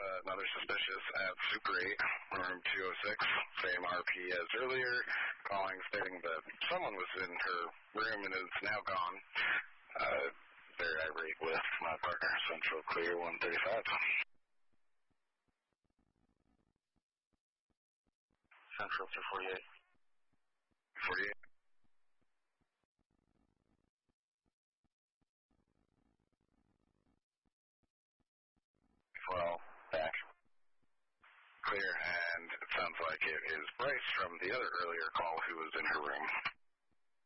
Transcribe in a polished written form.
another suspicious at Super 8, room 206, same RP as earlier, calling stating that someone was in her room and is now gone. Very irate with my partner, Central Clear 135. Central 248. 48. Well, back. Clear, and it sounds like it is Bryce from the other earlier call who was in her room.